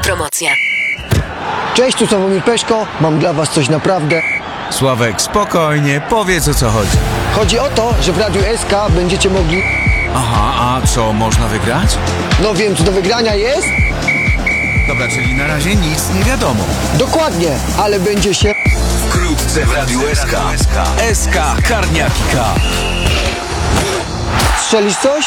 Autopromocja. Cześć, tu Sławomir Peszko, mam dla was coś naprawdę. Sławek, spokojnie, powiedz o co chodzi. Chodzi o to, że w Radiu SK będziecie mogli... Aha, a co, można wygrać? No wiem, co do wygrania jest? Dobra, czyli na razie nic nie wiadomo. Dokładnie, ale będzie się... Wkrótce w Radiu SK. SK Karniaki K. Strzelisz coś?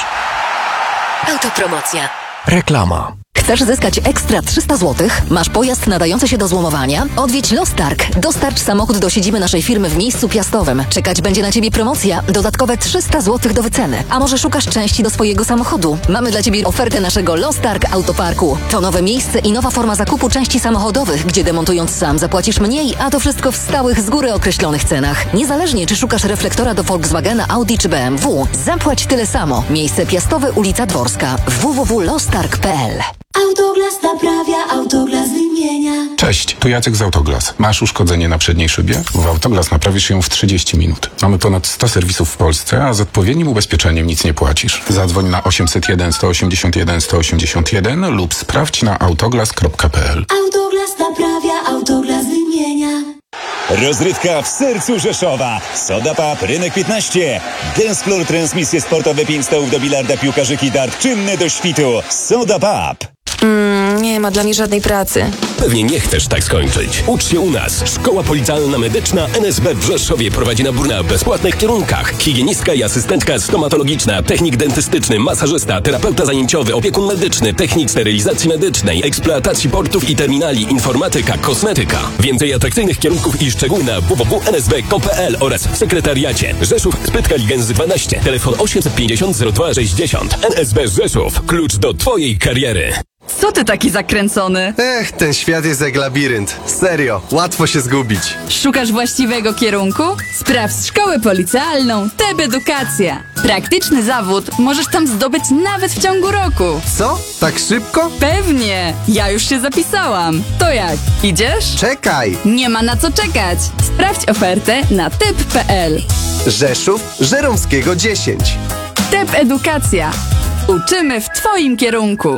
Autopromocja. Reklama. Chcesz zyskać ekstra 300 zł? Masz pojazd nadający się do złomowania? Odwiedź Lostarg. Dostarcz samochód do siedziby naszej firmy w miejscu piastowym. Czekać będzie na Ciebie promocja. Dodatkowe 300 zł do wyceny. A może szukasz części do swojego samochodu? Mamy dla Ciebie ofertę naszego Lostarg Autoparku. To nowe miejsce i nowa forma zakupu części samochodowych, gdzie demontując sam zapłacisz mniej, a to wszystko w stałych, z góry określonych cenach. Niezależnie czy szukasz reflektora do Volkswagena, Audi czy BMW, zapłać tyle samo. Miejsce piastowe, ulica Dworska. www.lostarg.pl. Autoglas naprawia, Autoglas wymienia. Cześć, tu Jacek z Autoglas. Masz uszkodzenie na przedniej szybie? W Autoglas naprawisz ją w 30 minut. Mamy ponad 100 serwisów w Polsce, a z odpowiednim ubezpieczeniem nic nie płacisz. Zadzwoń na 801 181 181 lub sprawdź na autoglas.pl. Autoglas naprawia, Autoglas wymienia. Rozrywka w sercu Rzeszowa. Soda Pub, Rynek 15. Dance Floor, transmisje sportowe, 5 stołów do bilarda, piłkarzyki, dart, czynne do świtu. Soda Pub. Nie ma dla mnie żadnej pracy. Pewnie nie chcesz tak skończyć. Ucz się u nas. Szkoła Politalna Medyczna NSB w Rzeszowie prowadzi nabór na bezpłatnych kierunkach. Higienistka i asystentka stomatologiczna, technik dentystyczny, masażysta, terapeuta zajęciowy, opiekun medyczny, technik sterylizacji medycznej, eksploatacji portów i terminali, informatyka, kosmetyka. Więcej atrakcyjnych kierunków i szczegóły na www.nsb.pl oraz w sekretariacie. Rzeszów, Spytka Ligęzy 12. Telefon 850 02 60. NSB Rzeszów. Klucz do Twojej kariery. Co ty taki zakręcony? Ten świat jest jak labirynt. Serio, łatwo się zgubić. Szukasz właściwego kierunku? Sprawdź szkołę policealną TEB Edukacja. Praktyczny zawód możesz tam zdobyć nawet w ciągu roku. Co? Tak szybko? Pewnie! Ja już się zapisałam. To jak? Idziesz? Czekaj! Nie ma na co czekać. Sprawdź ofertę na teb.pl. Rzeszów, Żeromskiego 10. TEB Edukacja. Uczymy w Twoim kierunku.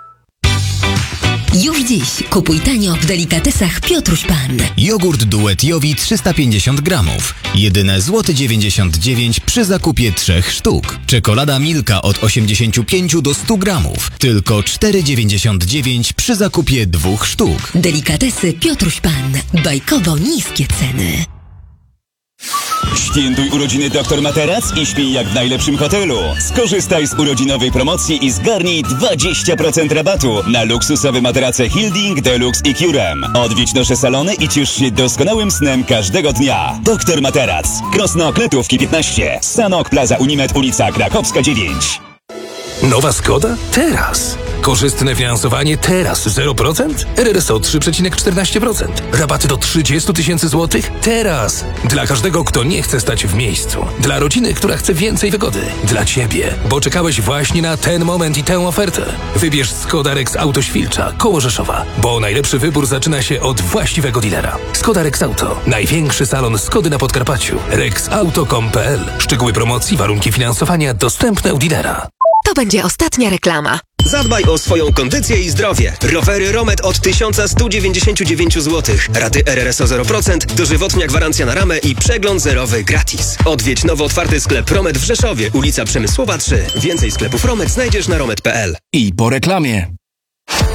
Już dziś kupuj tanio w delikatesach Piotruś Pan. Jogurt Duet Jowi 350 gramów. Jedyne złoty 99 przy zakupie 3 sztuk. Czekolada Milka od 85 do 100 gramów. Tylko 4,99 przy zakupie 2 sztuk. Delikatesy Piotruś Pan. Bajkowo niskie ceny. Świętuj urodziny Dr Materac i śpij jak w najlepszym hotelu. Skorzystaj z urodzinowej promocji i zgarnij 20% rabatu na luksusowe materace Hilding, Deluxe i Curem. Odwiedź nasze salony i ciesz się doskonałym snem każdego dnia. Dr Materac. Krosno Kletówki 15. Sanok Plaza Unimed, ulica Krakowska 9. Nowa Skoda? Teraz! Korzystne finansowanie teraz 0%? RRSO 3,14%. Rabaty do 30 tysięcy złotych? Teraz! Dla każdego, kto nie chce stać w miejscu. Dla rodziny, która chce więcej wygody. Dla Ciebie, bo czekałeś właśnie na ten moment i tę ofertę. Wybierz Skoda Rex Auto Świlcza, koło Rzeszowa, bo najlepszy wybór zaczyna się od właściwego dilera. Skoda Rex Auto. Największy salon Skody na Podkarpaciu. rexauto.com.pl. Szczegóły promocji, warunki finansowania dostępne u dilera. To będzie ostatnia reklama. Zadbaj o swoją kondycję i zdrowie. Rowery Romet od 1199 zł. Raty RRSO 0%, dożywotnia gwarancja na ramę i przegląd zerowy gratis. Odwiedź nowo otwarty sklep Romet w Rzeszowie, ulica Przemysłowa 3. Więcej sklepów Romet znajdziesz na romet.pl. I po reklamie.